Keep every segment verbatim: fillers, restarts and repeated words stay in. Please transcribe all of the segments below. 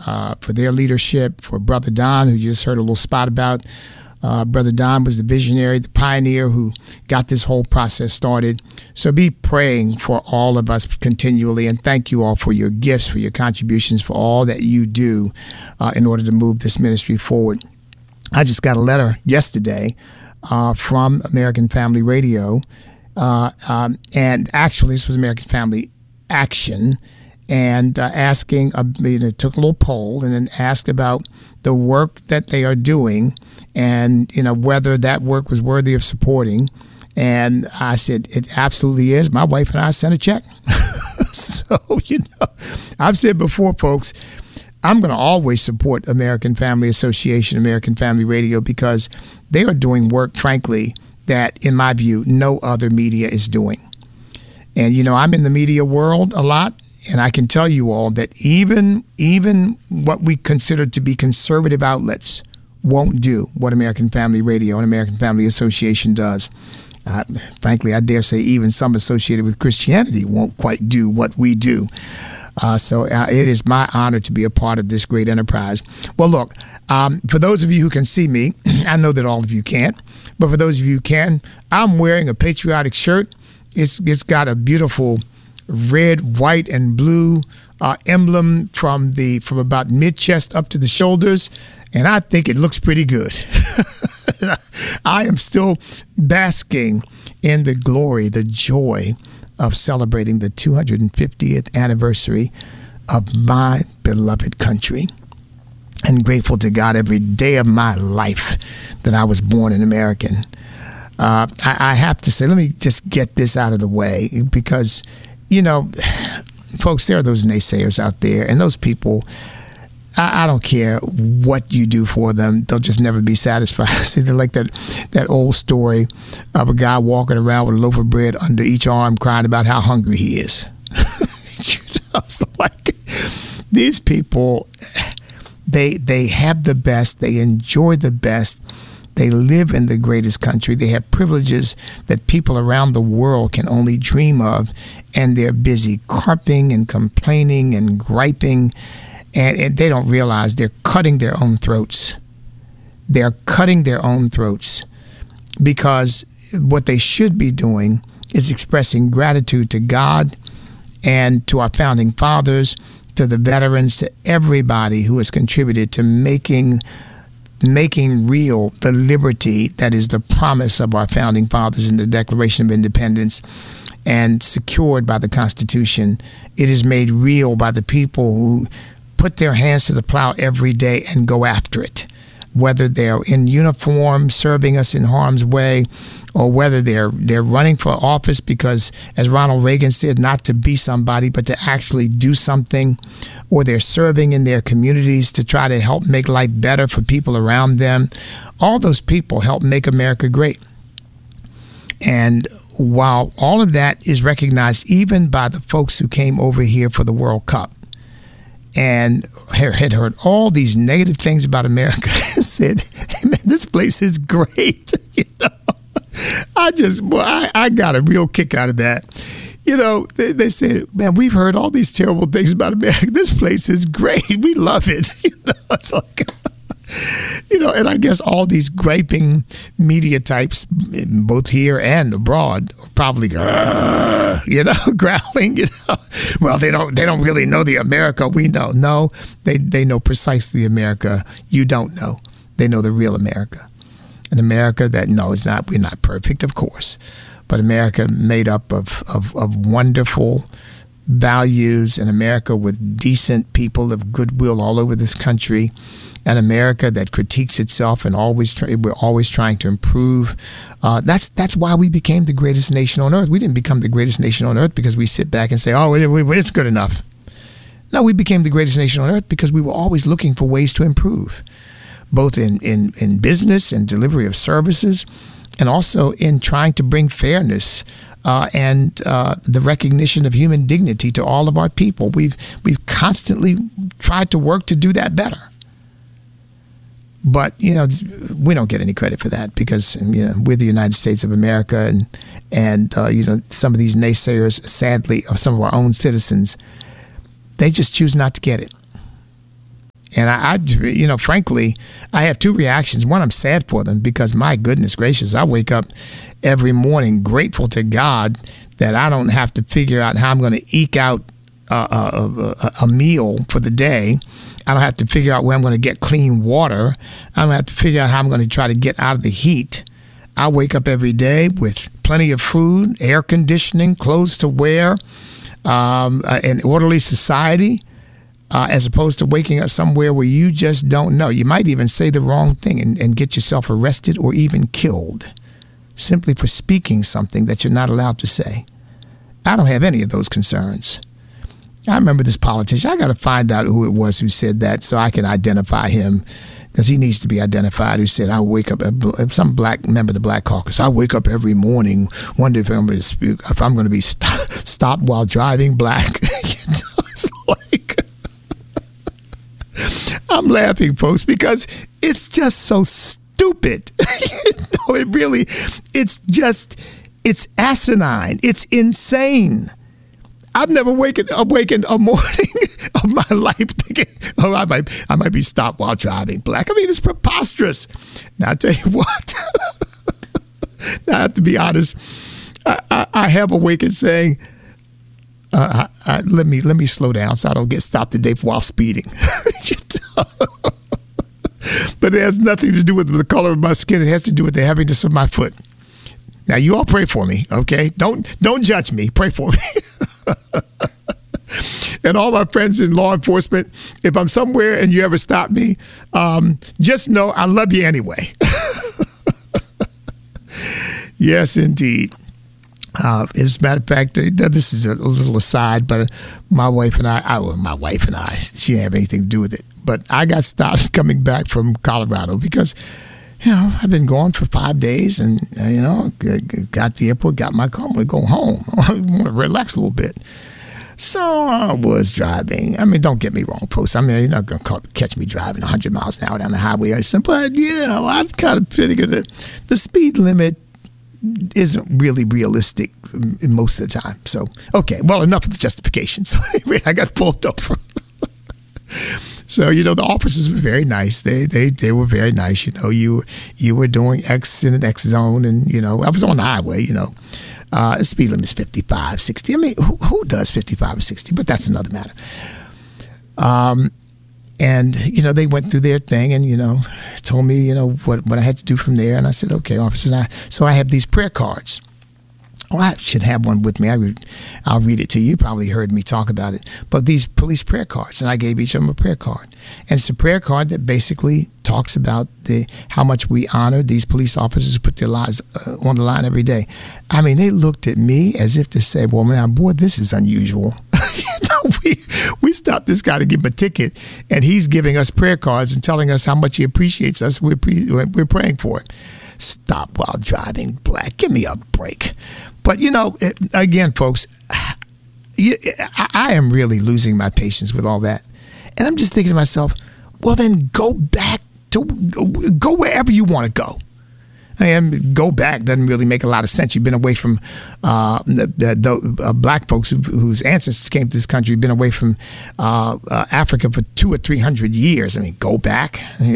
uh, for their leadership, for Brother Don, who you just heard a little spot about. Uh, Brother Don was the visionary, the pioneer who got this whole process started. So be praying for all of us continually, and thank you all for your gifts, for your contributions, for all that you do uh, in order to move this ministry forward. I just got a letter yesterday uh, from American Family Radio, uh, um, and actually this was American Family Action, and uh, asking, uh, you know, took a little poll and then asked about the work that they are doing and, you know, whether that work was worthy of supporting. And I said, it absolutely is. My wife and I sent a check. So, you know, I've said before, folks, I'm going to always support American Family Association, American Family Radio, because they are doing work, frankly, that, in my view, no other media is doing. And, you know, I'm in the media world a lot, and I can tell you all that even even what we consider to be conservative outlets won't do what American Family Radio and American Family Association does. Uh, frankly, I dare say even some associated with Christianity won't quite do what we do. Uh, so uh, it is my honor to be a part of this great enterprise. Well, look, um, for those of you who can see me, I know that all of you can't, but for those of you who can, I'm wearing a patriotic shirt. It's It's got a beautiful red, white, and blue uh, emblem from the from about mid-chest up to the shoulders, and I think it looks pretty good. I am still basking in the glory, the joy of celebrating the two hundred fiftieth anniversary of my beloved country, and grateful to God every day of my life that I was born an American. Uh, I, I have to say, let me just get this out of the way, because, you know, folks, there are those naysayers out there, and those people, I, I don't care what you do for them, they'll just never be satisfied. They're like that that old story of a guy walking around with a loaf of bread under each arm, crying about how hungry he is. You know, it's like these people, they they have the best, they enjoy the best. They live in the greatest country. They have privileges that people around the world can only dream of, and they're busy carping and complaining and griping, and, and they don't realize they're cutting their own throats. They're cutting their own throats, because what they should be doing is expressing gratitude to God and to our founding fathers, to the veterans, to everybody who has contributed to making making real the liberty that is the promise of our founding fathers in the Declaration of Independence and secured by the Constitution. It is made real by the people who put their hands to the plow every day and go after it, whether they're in uniform serving us in harm's way, or whether they're they're running for office because, as Ronald Reagan said, not to be somebody, but to actually do something, or they're serving in their communities to try to help make life better for people around them. All those people help make America great. And while all of that is recognized even by the folks who came over here for the World Cup and had heard all these negative things about America, said, hey man, this place is great. You know? I just, well, I, I got a real kick out of that. You know, they, they said, man, we've heard all these terrible things about America. This place is great. We love it. You know, it's like, you know, and I guess all these griping media types, both here and abroad, probably, you know, growling, you know, well, they don't, they don't really know the America we know. No, they, they know precisely the America you don't know. They know the real America. An America that, no, it's not, we're not perfect, of course, but America made up of, of, of wonderful values, an America with decent people of goodwill all over this country, an America that critiques itself and always try, we're always trying to improve. Uh, that's that's why we became the greatest nation on earth. We didn't become the greatest nation on earth because we sit back and say, oh, it's good enough. No, we became the greatest nation on earth because we were always looking for ways to improve, both in, in, in business and delivery of services, and also in trying to bring fairness uh, and uh, the recognition of human dignity to all of our people. We've we've constantly tried to work to do that better. But, you know, we don't get any credit for that because, you know, we're the United States of America, and, and uh, you know, some of these naysayers, sadly, of some of our own citizens, they just choose not to get it. And I, I, you know, frankly, I have two reactions. One, I'm sad for them because, my goodness gracious, I wake up every morning grateful to God that I don't have to figure out how I'm going to eke out a, a, a, a meal for the day. I don't have to figure out where I'm going to get clean water. I don't have to figure out how I'm going to try to get out of the heat. I wake up every day with plenty of food, air conditioning, clothes to wear, um, an orderly society, uh, as opposed to waking up somewhere where you just don't know. You might even say the wrong thing and, and get yourself arrested or even killed simply for speaking something that you're not allowed to say. I don't have any of those concerns. I remember this politician. I got to find out who it was who said that so I can identify him, because he needs to be identified, who said, I wake up, some black member of the Black Caucus, I wake up every morning, wonder if I'm going to speak, if I'm going to be st- stopped while driving black. You know, it's like, I'm laughing, folks, because it's just so stupid. You know, it really, it's just, it's asinine. It's insane. I've never wakened, awakened a morning of my life thinking, oh, I might, I might be stopped while driving black. I mean, it's preposterous. Now, I tell you what, now, I have to be honest. I, I, I have awakened saying, uh, I, I, let me let me slow down so I don't get stopped today while speeding. But it has nothing to do with the color of my skin. It has to do with the heaviness of my foot. Now, you all pray for me, okay? Don't don't judge me. Pray for me. And all my friends in law enforcement, if I'm somewhere and you ever stop me, um, just know I love you anyway. Yes, indeed. Uh, as a matter of fact, this is a little aside, but my wife and I, I well, my wife and I, she didn't have anything to do with it. But I got stopped coming back from Colorado because, you know, I've been gone for five days and, uh, you know, got to the airport, got my car, I'm going to go home. I want to relax a little bit. So I was driving. I mean, don't get me wrong, folks. I mean, you're not going to catch me driving one hundred miles an hour down the highway or something. But, you know, I'm kind of figuring that the speed limit isn't really realistic most of the time. So, okay, well, enough of the justification. So anyway, I got pulled over. So, you know, the officers were very nice. They they they were very nice. You know, you you were doing X in an X zone, and, you know, I was on the highway, you know. Uh, the speed limit is fifty-five, sixty. I mean, who, who does fifty-five or sixty? But that's another matter. Um, and, you know, they went through their thing and, you know, told me, you know, what, what I had to do from there. And I said, okay, officers. And I, so I have these prayer cards. Oh, I should have one with me. I would, I'll read it to you. You probably heard me talk about it. But these police prayer cards, and I gave each of them a prayer card. And it's a prayer card that basically talks about the how much we honor these police officers who put their lives uh, on the line every day. I mean, they looked at me as if to say, well, man, boy, this is unusual. You know, we, we stopped this guy to give him a ticket, and he's giving us prayer cards and telling us how much he appreciates us. We're, pre- we're praying for it. Stop while driving black. Give me a break. But, you know, it, again, folks, you, I, I am really losing my patience with all that. And I'm just thinking to myself, well, then go back to, go wherever you want to go. I mean, go back doesn't really make a lot of sense. You've been away from uh, the, the, the uh, black folks who, whose ancestors came to this country, been away from uh, uh, Africa for two or three hundred years. I mean, go back.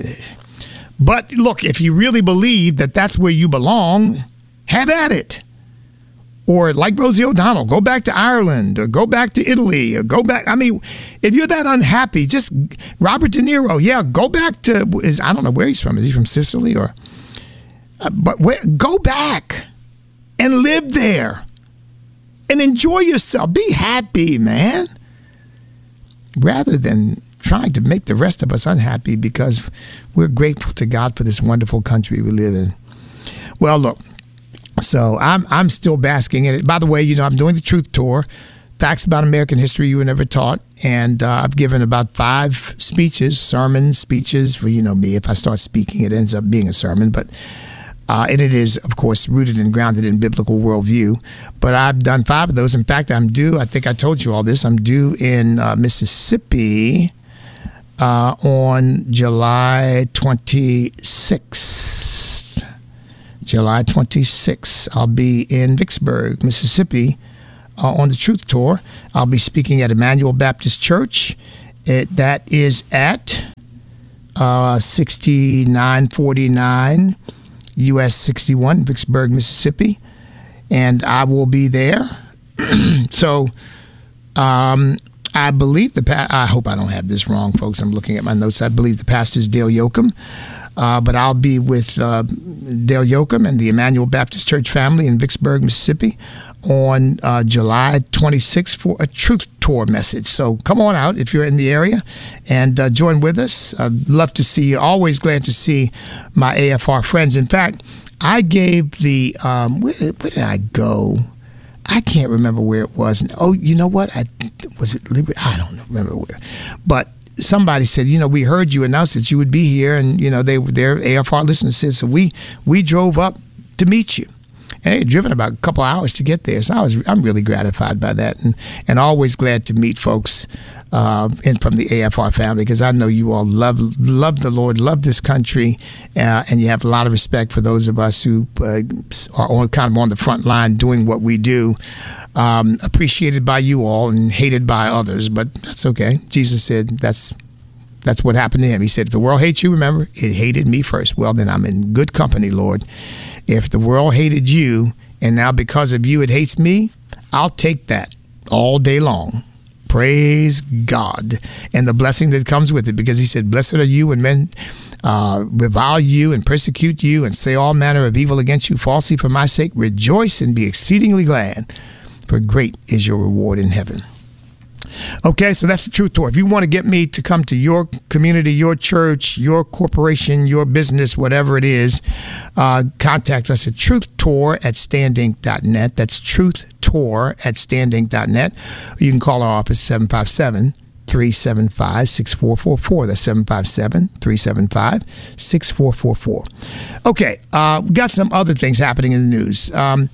But look, if you really believe that that's where you belong, have at it. Or like Rosie O'Donnell, go back to Ireland or go back to Italy or go back. I mean, if you're that unhappy, just Robert De Niro, yeah, go back to, is I don't know where he's from. Is he from Sicily or, uh, but where, go back and live there and enjoy yourself. Be happy, man. Rather than trying to make the rest of us unhappy because we're grateful to God for this wonderful country we live in. Well, look. So I'm I'm still basking in it. By the way, you know, I'm doing the Truth Tour, Facts About American History You Were Never Taught. And uh, I've given about five speeches, sermons, speeches. For, you know me, if I start speaking, it ends up being a sermon. But uh, and it is, of course, rooted and grounded in biblical worldview. But I've done five of those. In fact, I'm due, I think I told you all this, I'm due in uh, Mississippi uh, on July twenty-sixth. July twenty-sixth, I'll be in Vicksburg, Mississippi, uh, on the Truth Tour. I'll be speaking at Emmanuel Baptist Church. It, that is at uh, sixty-nine forty-nine U S sixty-one, Vicksburg, Mississippi. And I will be there. So um, I believe the pa- I hope I don't have this wrong, folks. I'm looking at my notes. I believe the pastor is Dale Yoakum. Uh, but I'll be with uh, Dale Yoakum and the Emmanuel Baptist Church family in Vicksburg, Mississippi on uh, July twenty-sixth for a Truth Tour message. So come on out if you're in the area and uh, join with us. I'd love to see you. Always glad to see my A F R friends. In fact, I gave the, um, where, where did I go? I can't remember where it was. Oh, you know what? I was it Liberty? I don't remember where. But somebody said, you know, we heard you announce that you would be here, and you know, they their A F R listeners said, so we we drove up to meet you. And they had driven about a couple of hours to get there. So I was I'm really gratified by that, and and always glad to meet folks uh, in from the A F R family, because I know you all love love the Lord, love this country, uh, and you have a lot of respect for those of us who uh, are on, kind of on the front line doing what we do. Um, appreciated by you all and hated by others, but that's okay. Jesus said that's that's what happened to him. He said, if the world hates you, remember, it hated me first. Well, then I'm in good company, Lord. If the world hated you, and now because of you it hates me, I'll take that all day long. Praise God. And the blessing that comes with it, because he said, blessed are you when men uh, revile you and persecute you and say all manner of evil against you falsely for my sake. Rejoice and be exceedingly glad, for great is your reward in heaven. Okay, so that's the Truth Tour. If you want to get me to come to your community, your church, your corporation, your business, whatever it is, uh, contact us at truth tour at standing dot net. That's truth tour at standing dot net. You can call our office, seven five seven, three seven five, six four four four. That's seven five seven, three seven five, six four four four. Okay, uh, we got some other things happening in the news. Um,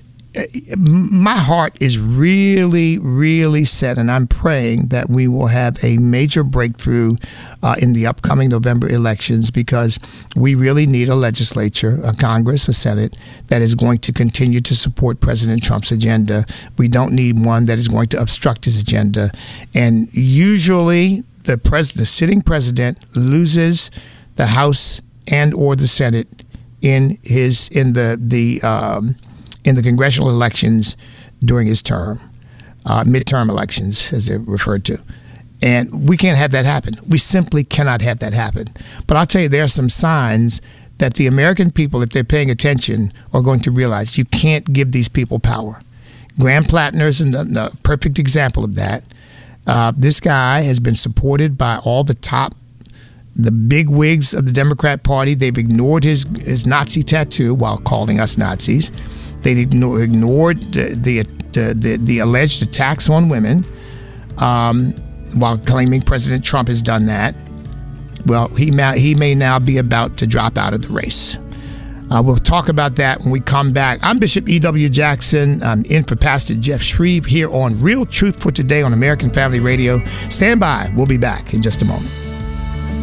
My heart is really, really set, and I'm praying that we will have a major breakthrough uh, in the upcoming November elections, because we really need a legislature, a Congress, a Senate that is going to continue to support President Trump's agenda. We don't need one that is going to obstruct his agenda. And usually the, pres- the sitting president loses the House and or the Senate in his in the the um, in the congressional elections during his term, uh, midterm elections, as they're referred to. And we can't have that happen. We simply cannot have that happen. But I'll tell you, there are some signs that the American people, if they're paying attention, are going to realize you can't give these people power. Graham Plattner is a perfect example of that. Uh, this guy has been supported by all the top, the big wigs of the Democrat Party. They've ignored his, his Nazi tattoo while calling us Nazis. They ignored the the, the, the, the alleged attacks on women um, while claiming President Trump has done that. Well, he may, he may now be about to drop out of the race. Uh, we'll talk about that when we come back. I'm Bishop E W. Jackson. I'm in for Pastor Jeff Shreve here on Real Truth for Today on American Family Radio. Stand by. We'll be back in just a moment.